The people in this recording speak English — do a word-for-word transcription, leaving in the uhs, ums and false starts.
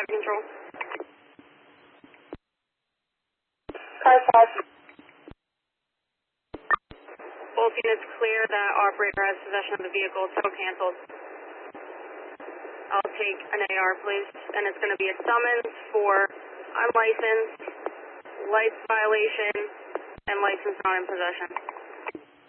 five control. Car five. Both units clear. That operator has possession of the vehicle. Tow canceled. I'll take an A R, please. And it's going to be a summons for unlicensed, lights violation, and license not in possession.